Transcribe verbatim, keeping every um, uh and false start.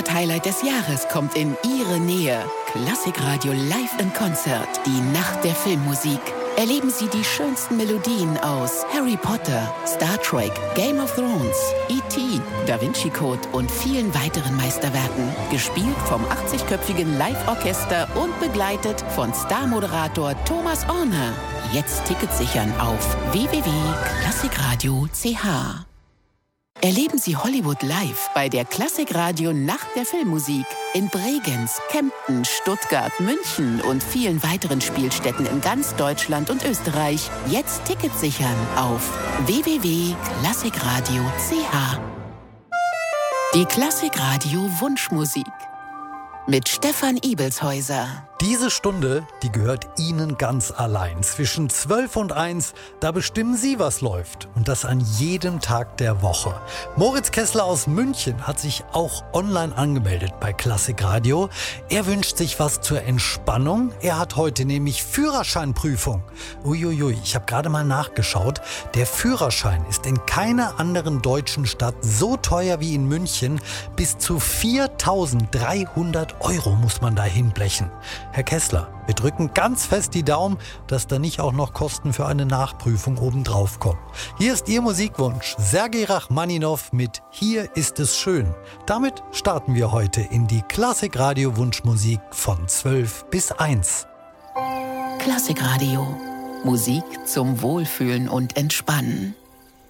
Konzert-Highlight des Jahres kommt in Ihre Nähe. Klassikradio Live in Konzert. Die Nacht der Filmmusik. Erleben Sie die schönsten Melodien aus Harry Potter, Star Trek, Game of Thrones, E T, Da Vinci Code und vielen weiteren Meisterwerken. Gespielt vom achtzigköpfigen Live-Orchester und begleitet von Star-Moderator Thomas Orner. Jetzt Tickets sichern auf w w w punkt klassikradio punkt c h. Erleben Sie Hollywood live bei der Klassikradio Nacht der Filmmusik in Bregenz, Kempten, Stuttgart, München und vielen weiteren Spielstätten in ganz Deutschland und Österreich. Jetzt Tickets sichern auf w w w punkt klassikradio punkt c h. Die Klassikradio Wunschmusik mit Stefan Ibelshäuser. Diese Stunde, die gehört Ihnen ganz allein. Zwischen zwölf und eins, da bestimmen Sie, was läuft. Und das an jedem Tag der Woche. Moritz Kessler aus München hat sich auch online angemeldet bei Klassikradio. Er wünscht sich was zur Entspannung. Er hat heute nämlich Führerscheinprüfung. Uiuiui, ich habe gerade mal nachgeschaut. Der Führerschein ist in keiner anderen deutschen Stadt so teuer wie in München. Bis zu viertausenddreihundert Euro muss man da hinblechen. Herr Kessler, wir drücken ganz fest die Daumen, dass da nicht auch noch Kosten für eine Nachprüfung obendrauf kommen. Hier ist Ihr Musikwunsch, Sergei Rachmaninow mit Hier ist es schön. Damit starten wir heute in die Klassikradio-Wunschmusik von zwölf bis eins. Klassikradio. Musik zum Wohlfühlen und Entspannen.